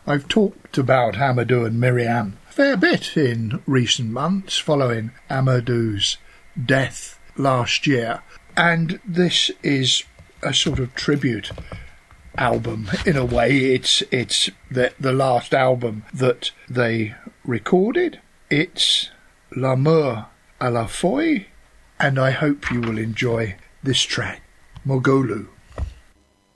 I've talked about Amadou and Miriam a fair bit in recent months following Amadou's death last year, and this is a sort of tribute album in a way. It's the last album that they recorded. It's L'amour à la folie, and I hope you will enjoy this track, Mogolu.